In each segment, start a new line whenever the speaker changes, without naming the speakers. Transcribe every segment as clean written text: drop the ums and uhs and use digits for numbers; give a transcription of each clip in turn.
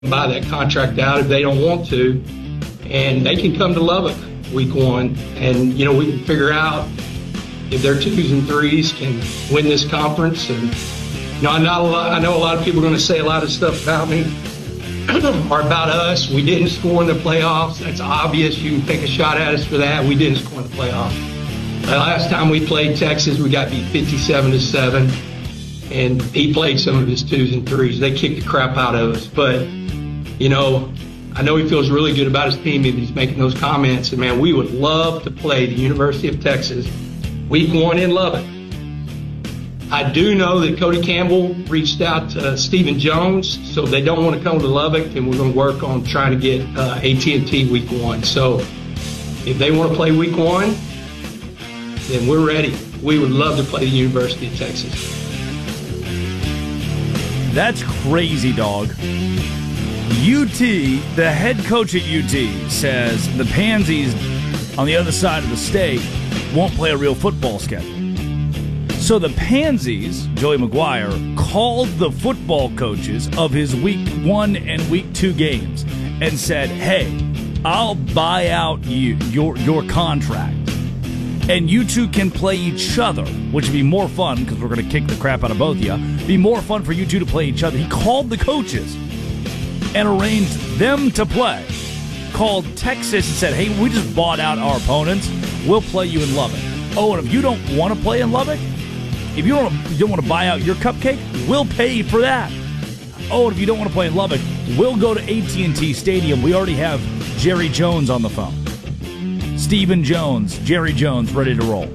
buy that contract out if they don't want to, and they can come to Lubbock week 1, and we can figure out if their 2s and 3s can win this conference. And I know a lot of people are going to say a lot of stuff about me or about us. We didn't score in the playoffs. That's obvious. You can take a shot at us for that. We didn't score in the playoffs. The last time we played Texas, we got beat 57-7, and he played some of his 2s and 3s. They kicked the crap out of us, but I know he feels really good about his team if he's making those comments. And, man, we would love to play the University of Texas week 1 in Lubbock. I do know that Cody Campbell reached out to Stephen Jones, so they don't want to come to Lubbock, and we're going to work on trying to get AT&T week 1. So if they want to play week 1, then we're ready. We would love to play the University of Texas.
That's crazy, dog. UT, the head coach at UT, says the Pansies on the other side of the state won't play a real football schedule. So the Pansies, Joey McGuire, called the football coaches of his week 1 and week 2 games and said, hey, I'll buy out your contract, and you two can play each other, which would be more fun because we're going to kick the crap out of both of you. Be more fun for you two to play each other. He called the coaches and arranged them to play. Called Texas and said, hey, we just bought out our opponents. We'll play you in Lubbock. Oh, and if you don't want to play in Lubbock, if you don't want to buy out your cupcake, we'll pay for that. Oh, and if you don't want to play in Lubbock, we'll go to AT&T Stadium. We already have Jerry Jones on the phone. Stephen Jones, Jerry Jones, ready to roll.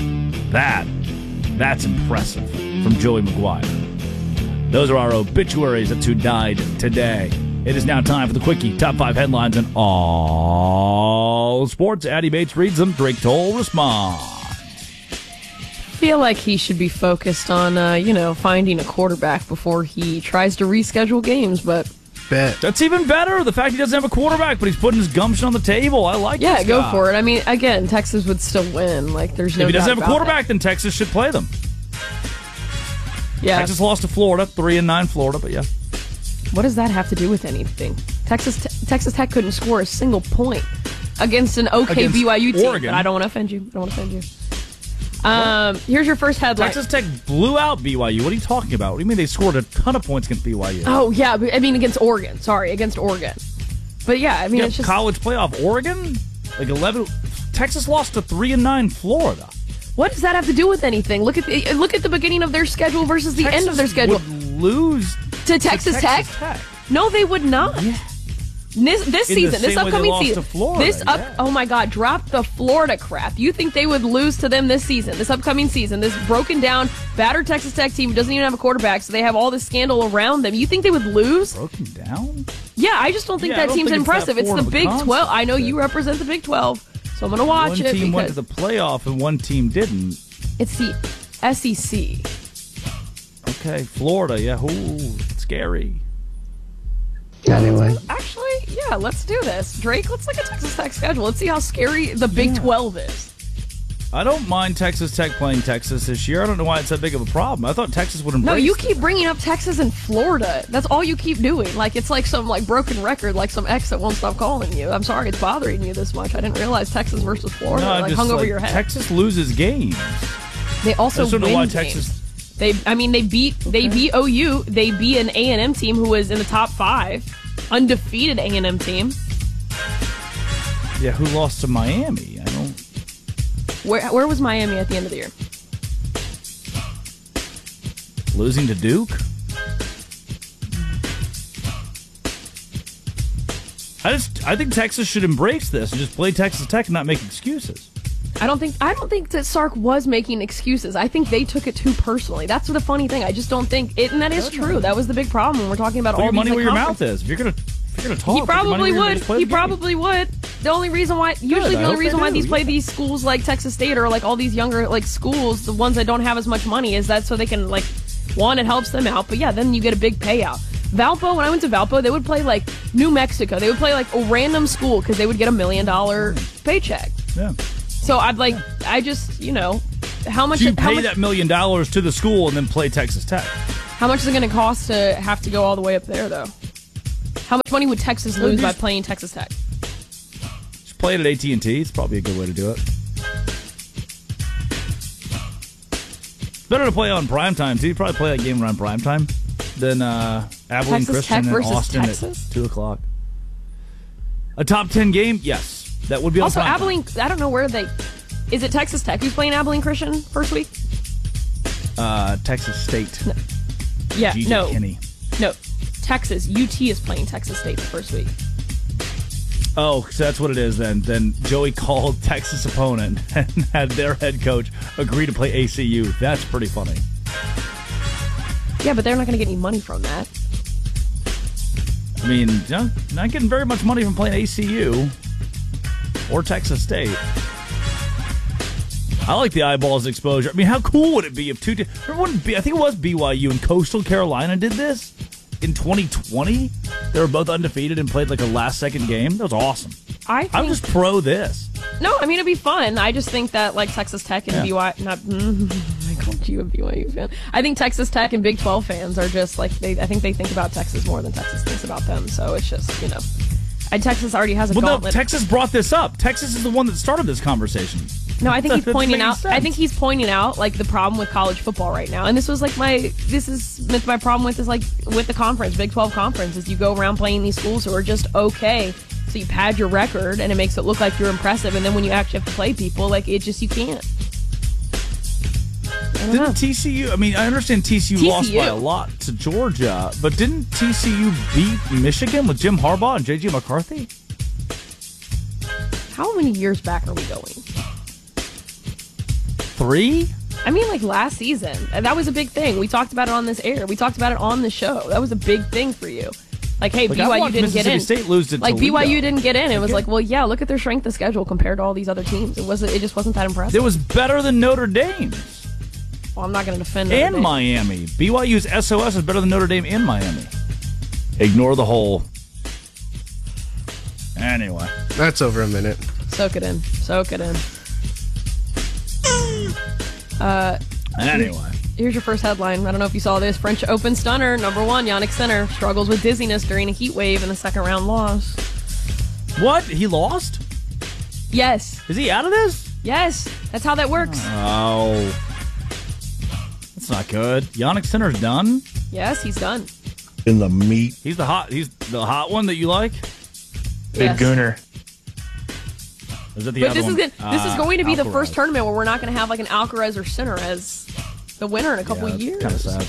That's impressive from Joey McGuire. Those are our obituaries. That's who died today. It is now time for the Quickie. Top 5 headlines in all sports. Addie Bates reads them. Drake Toll responds.
I feel like he should be focused on, finding a quarterback before he tries to reschedule games, but...
That's even better. The fact he doesn't have a quarterback, but he's putting his gumption on the table. I like this guy.
Yeah, go for it. I mean, again, Texas would still win. Like, there's no doubt.
If he doesn't have a quarterback,
that.
then Texas should play them.
Yeah.
Texas lost to Florida, 3-9 Florida, but yeah.
What does that have to do with anything? Texas Tech couldn't score a single point against an okay BYU team.
Oregon.
But I don't want to offend you. Here's your first headline.
Texas Tech blew out BYU. What are you talking about? What do you mean they scored a ton of points against BYU?
Oh, yeah. I mean, against Oregon. Against Oregon. But, yeah, I mean, it's just...
College playoff. Oregon? Like 11... Texas lost to 3-9 Florida.
What does that have to do with anything? Look at the beginning of their schedule versus the end of their schedule.
Would lose
to Texas Tech? No, they would not.
Yeah.
This season, this upcoming season,
Florida,
oh my God, drop the Florida crap. You think they would lose to them this season, this upcoming season, this broken down, battered Texas Tech team who doesn't even have a quarterback, so they have all this scandal around them. You think they would lose?
Broken down?
Yeah, I just don't think that team's impressive. It's the Big 12. I know you represent the Big 12, so I'm going to watch it.
One team went to the playoff and one team didn't.
It's the SEC.
Okay, Florida, yeah, ooh, scary.
Anyway.
Actually, yeah, let's do this. Drake, let's look at Texas Tech's schedule. Let's see how scary the Big 12 is.
I don't mind Texas Tech playing Texas this year. I don't know why it's that big of a problem. I thought Texas would embrace
No, you keep bringing up Texas and Florida. That's all you keep doing. Like, it's like some broken record, like some ex that won't stop calling you. I'm sorry it's bothering you this much. I didn't realize Texas versus Florida hung over your head.
Texas loses games.
They also win
know why
games.
Texas...
They beat OU. They beat an A&M team who was in the top 5, undefeated A&M team.
Yeah, who lost to Miami? I don't.
Where was Miami at the end of the year?
Losing to Duke. I think Texas should embrace this and just play Texas Tech and not make excuses.
I don't think that Sark was making excuses. I think they took it too personally. That's the funny thing. I just don't think it, and that is true. That was the big problem when we're talking about all
your money
these
where your mouth is. If you're gonna talk,
he probably would. He probably would. The only reason why, these play these schools like Texas State or like all these younger schools, the ones that don't have as much money, is that so they can one, it helps them out, but yeah, then you get a big payout. Valpo, when I went to Valpo, they would play New Mexico. They would play a random school because they would get $1 million paycheck.
Yeah.
So how much?
So you pay that $1 million to the school and then play Texas Tech.
How much is it going to cost to have to go all the way up there, though? How much money would Texas lose by playing Texas Tech?
Just play it at AT&T. It's probably a good way to do it. Better to play on primetime, too. You probably play that game around primetime than Abilene Christian and Austin
Texas?
at 2 o'clock. A top 10 game? Yes. That would be
also
on primetime.
Abilene. I don't know where they. Is it Texas Tech who's playing Abilene Christian first week?
Texas State.
No. Yeah,
G.J.
no.
Kinney.
No. Texas. UT is playing Texas State the first week.
Oh, so that's what it is then. Then Joey called Texas opponent and had their head coach agree to play ACU. That's pretty funny.
Yeah, but they're not going to get any money from that.
I mean, not getting very much money from playing ACU or Texas State. I like the eyeballs exposure. I mean, how cool would it be if I think it was BYU and Coastal Carolina did this in 2020? They were both undefeated and played like a last-second game. That was awesome. I'm just pro this.
No, I mean, it'd be fun. I just think that, like, Texas Tech and BYU... I called you a BYU fan. I think Texas Tech and Big 12 fans are just, like... I think they think about Texas more than Texas thinks about them. So it's just, you know... Texas already has a gauntlet.
No, Texas brought this up. Texas is the one that started this conversation.
No, I think he's pointing out. I think he's pointing out like the problem with college football right now, and this was like my problem with with the conference, Big 12 conference, is you go around playing these schools who are just okay, so you pad your record and it makes it look like you're impressive, and then when you actually have to play people, like you can't.
Didn't TCU? I mean, I understand TCU lost by a lot to Georgia, but didn't TCU beat Michigan with Jim Harbaugh and JJ McCarthy?
How many years back are we going?
3?
I mean, like last season. That was a big thing. We talked about it on this air. We talked about it on the show. That was a big thing for you. Like, hey, BYU didn't get in.
State lose to
like
Toledo.
BYU didn't get in. It was like, well, yeah, look at their strength of schedule compared to all these other teams. It just wasn't that impressive.
It was better than Notre Dame.
Well, I'm not going to defend Notre
and
Dame.
Miami. BYU's SOS is better than Notre Dame and Miami. Ignore the whole. Anyway.
That's over a minute.
Soak it in.
Anyway.
Here's your first headline. I don't know if you saw this. French Open stunner, number 1, Yannick Sinner, struggles with dizziness during a heat wave in the second round loss.
What? He lost?
Yes.
Is he out of this?
Yes. That's how that works.
Oh. That's not good. Yannick Sinner's done?
Yes, he's done.
In the meat.
He's the hot one that you like?
Big
Gooner.
Is that the
But
other
this
one?
is going to be the
Alcaraz.
first tournament where we're not going to have like an Alcaraz or Sinner as the winner in a couple years.
Kind of sad.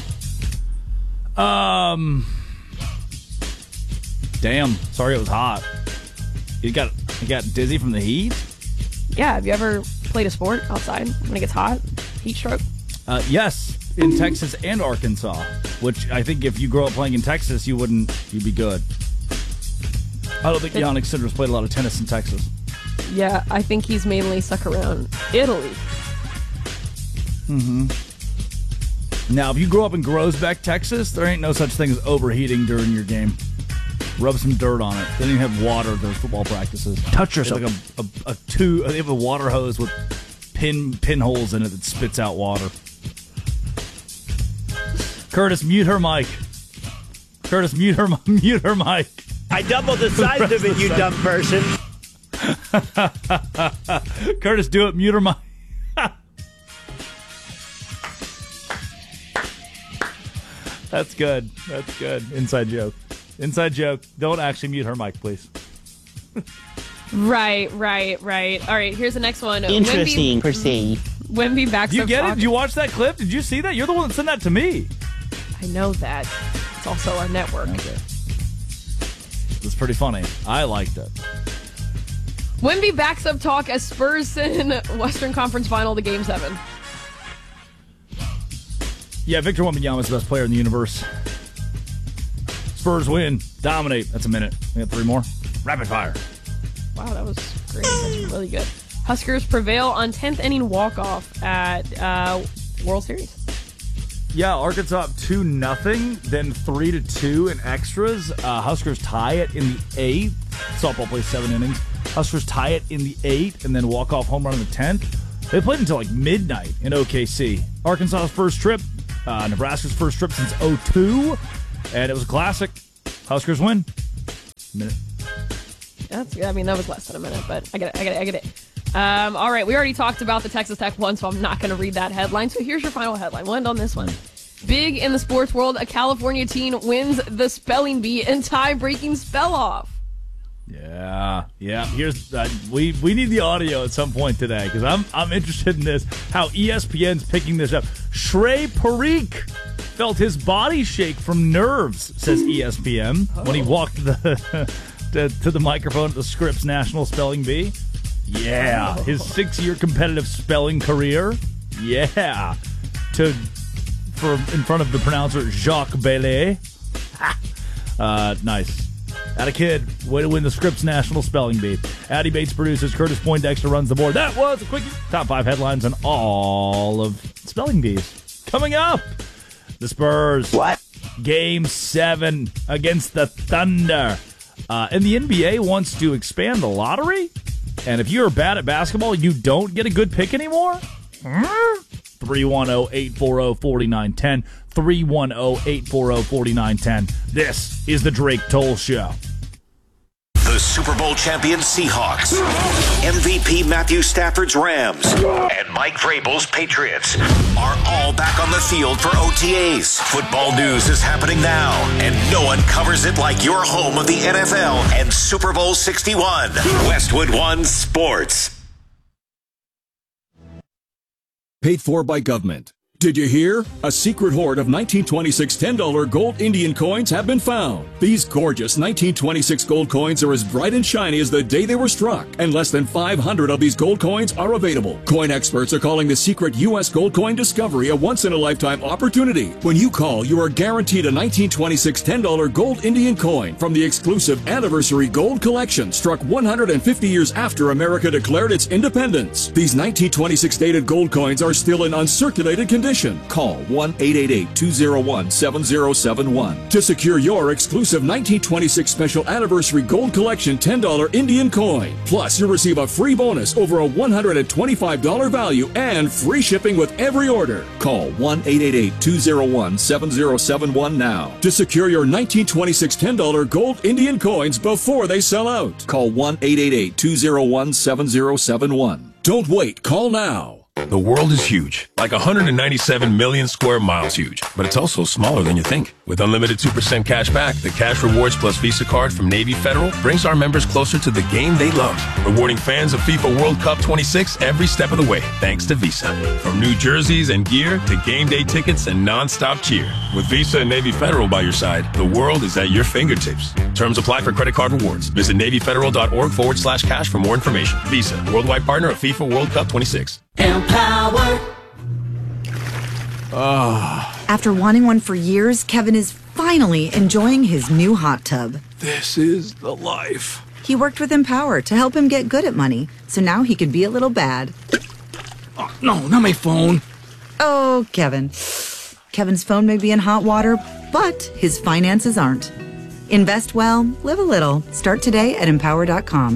Damn. Sorry it was hot. You got dizzy from the heat?
Yeah, have you ever played a sport outside when it gets hot? Heat stroke?
Yes, in Texas and Arkansas, which I think if you grow up playing in Texas, you'd be good. I don't think Yannick Sinner's played a lot of tennis in Texas.
Yeah, I think he's mainly stuck around Italy.
Mm-hmm. Now, if you grow up in Groesbeck, Texas, there ain't no such thing as overheating during your game. Rub some dirt on it. They don't even have water at their football practices.
Touch yourself.
They have they have a water hose with pinholes in it that spits out water. Curtis, mute her mic. Curtis, mute her mic.
I doubled the size of it, you dumb person.
Curtis, do it. Mute her mic. That's good. That's good. Inside joke. Inside joke. Don't actually mute her mic, please.
Right. All right, here's the next one.
Interesting. Proceed.
Wemby backs
Do you
up
get it?
talk-
Did you watch that clip? Did you see that? You're the one that sent that to me.
I know that. It's also our network.
Okay. It's pretty funny. I liked it.
Wemby backs up talk as Spurs send Western Conference Final to Game 7.
Yeah, Victor Wembanyama is the best player in the universe. Spurs win. Dominate. That's a minute. We got 3 more. Rapid fire.
Wow, that was great. That's really good. Huskers prevail on 10th inning walk-off at World Series.
Yeah, Arkansas up 2-0, then 3-2 in extras. Huskers tie it in the 8th. Softball plays 7 innings. Huskers tie it in the 8th and then walk off home run in the 10th. They played until like midnight in OKC. Arkansas's first trip, Nebraska's first trip since 2002, and it was a classic. Huskers win. Minute.
That was less than a minute, but I get it. All right, we already talked about the Texas Tech one, so I'm not going to read that headline. So here's your final headline. We'll end on this one. Big in the sports world, a California teen wins the spelling bee in tie-breaking spell-off.
Yeah. Here's we need the audio at some point today because I'm interested in this. How ESPN's picking this up. Shrey Parikh felt his body shake from nerves, says ESPN when he walked to the microphone at the Scripps National Spelling Bee. Yeah, his 6-year competitive spelling career. Yeah, in front of the pronouncer Jacques Baillet. Nice. At a kid, way to win the Scripps National Spelling Bee. Addy Bates produces, Curtis Poindexter runs the board. That was a quickie. Top 5 headlines on all of spelling bees. Coming up, the Spurs.
What?
Game 7 against the Thunder. And the NBA wants to expand the lottery. And if you're bad at basketball, you don't get a good pick anymore? 310-840-4910. 310-840-4910. This is the Drake Toll Show.
The Super Bowl champion Seahawks, MVP Matthew Stafford's Rams, and Mike Vrabel's Patriots are all back on the field for OTAs. Football news is happening now, and no one covers it like your home of the NFL and Super Bowl 61. Westwood One Sports.
Paid for by government. Did you hear? A secret hoard of 1926 $10 gold Indian coins have been found. These gorgeous 1926 gold coins are as bright and shiny as the day they were struck, and less than 500 of these gold coins are available. Coin experts are calling the secret U.S. gold coin discovery a once-in-a-lifetime opportunity. When you call, you are guaranteed a 1926 $10 gold Indian coin from the exclusive Anniversary Gold Collection, struck 150 years after America declared its independence. These 1926 dated gold coins are still in uncirculated condition. Call 1-888-201-7071 to secure your exclusive 1926 Special Anniversary Gold Collection $10 Indian coin. Plus, you'll receive a free bonus over a $125 value and free shipping with every order. Call 1-888-201-7071 now to secure your 1926 $10 gold Indian coins before they sell out. Call 1-888-201-7071. Don't wait. Call now.
The world is huge, like 197 million square miles huge, but it's also smaller than you think. With unlimited 2% cash back, the Cash Rewards Plus Visa card from Navy Federal brings our members closer to the game they love, rewarding fans of FIFA World Cup 26 every step of the way, thanks to Visa. From new jerseys and gear to game day tickets and non-stop cheer. With Visa and Navy Federal by your side, the world is at your fingertips. Terms apply for credit card rewards. Visit NavyFederal.org/cash for more information. Visa, worldwide partner of FIFA World Cup 26.
Empower.
After wanting one for years, Kevin is finally enjoying his new hot tub.
This is the life.
He worked with Empower to help him get good at money, so now he could be a little bad.
Oh, no, not my phone.
Oh, Kevin. Kevin's phone may be in hot water, but his finances aren't. Invest well, live a little. Start today at Empower.com.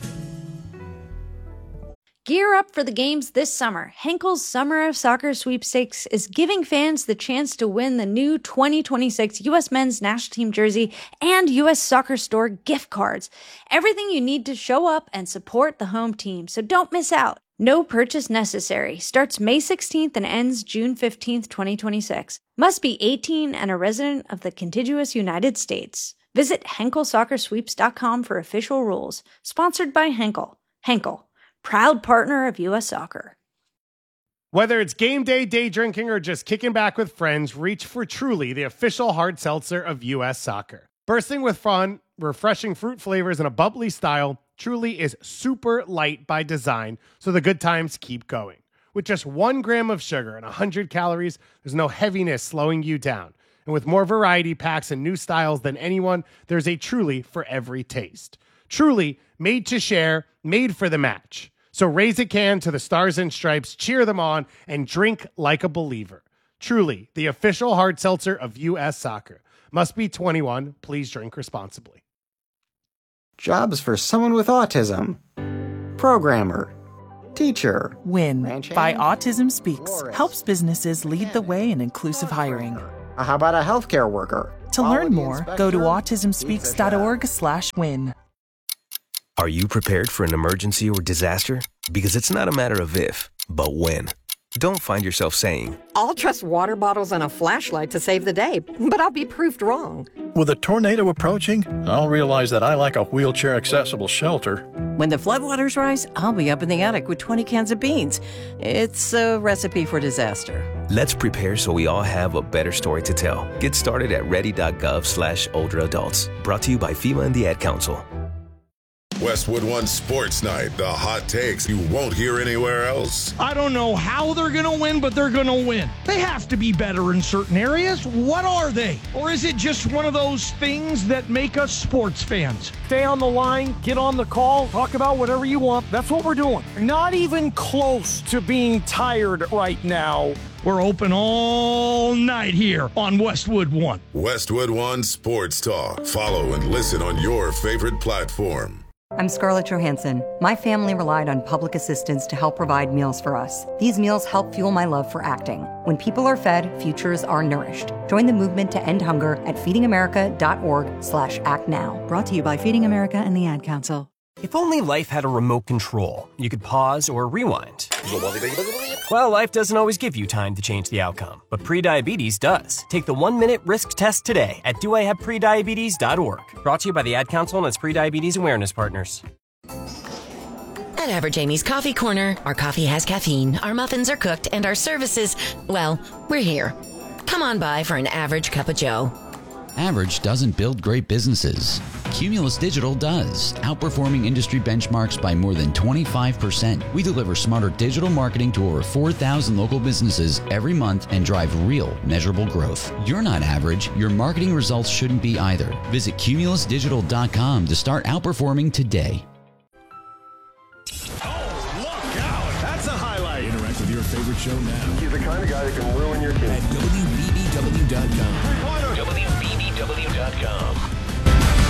Gear up for the games this summer. Henkel's Summer of Soccer Sweepstakes is giving fans the chance to win the new 2026 U.S. Men's National Team jersey and U.S. Soccer Store gift cards. Everything you need to show up and support the home team, so don't miss out. No purchase necessary. Starts May 16th and ends June 15th, 2026. Must be 18 and a resident of the contiguous United States. Visit HenkelSoccerSweeps.com for official rules. Sponsored by Henkel. Henkel, proud partner of U.S. Soccer.
Whether it's game day, day drinking, or just kicking back with friends, reach for Truly, the official hard seltzer of U.S. Soccer. Bursting with fun, refreshing fruit flavors, and a bubbly style, Truly is super light by design, so the good times keep going. With just 1 gram of sugar and 100 calories, there's no heaviness slowing you down. And with more variety packs and new styles than anyone, there's a Truly for every taste. Truly, made to share, made for the match. So raise a can to the Stars and Stripes, cheer them on, and drink like a believer. Truly, the official hard seltzer of U.S. Soccer. Must be 21. Please drink responsibly.
Jobs for someone with autism. Programmer. Teacher.
WIN by Autism Speaks helps businesses lead the way in inclusive hiring.
How about a healthcare worker?
To learn more, go to autismspeaks.org/win.
Are you prepared for an emergency or disaster? Because it's not a matter of if, but when. Don't find yourself saying,
I'll trust water bottles and a flashlight to save the day, but I'll be proved wrong.
With a tornado approaching, I'll realize that I like a wheelchair-accessible shelter.
When the floodwaters rise, I'll be up in the attic with 20 cans of beans. It's a recipe for disaster.
let's prepare so we all have a better story to tell. Get started at ready.gov/older adults. Brought to you by FEMA and the Ad Council.
Westwood One Sports Night, the hot takes you won't hear anywhere else.
I don't know how they're going to win, but they're going to win. They have to be better in certain areas. What are they? Or is it just one of those things that make us sports fans? Stay on the line, get on the call, talk about whatever you want. That's what we're doing. Not even close to being tired right now. We're open all night here on Westwood One.
Westwood One Sports Talk. Follow and listen on your favorite platform.
I'm Scarlett Johansson. My family relied on public assistance to help provide meals for us. These meals help fuel my love for acting. When people are fed, futures are nourished. Join the movement to end hunger at feedingamerica.org/actnow.
Brought to you by Feeding America and the Ad Council.
If only life had a remote control, you could pause or rewind. Well, life doesn't always give you time to change the outcome, but prediabetes does. Take the 1-minute risk test today at doihaveprediabetes.org. Brought to you by the Ad Council and its prediabetes awareness partners.
At Average Amy's Coffee Corner, our coffee has caffeine, our muffins are cooked, and our services, well, we're here. Come on by for an average cup of joe.
Average doesn't build great businesses. Cumulus Digital does, outperforming industry benchmarks by more than 25%. We deliver smarter digital marketing to over 4,000 local businesses every month and drive real, measurable growth. You're not average. Your marketing results shouldn't be either. Visit cumulusdigital.com to start outperforming today.
That's a highlight.
Interact with your favorite show now.
He's the kind of guy that can ruin your team.
At WBBW.com.
WBBW.com.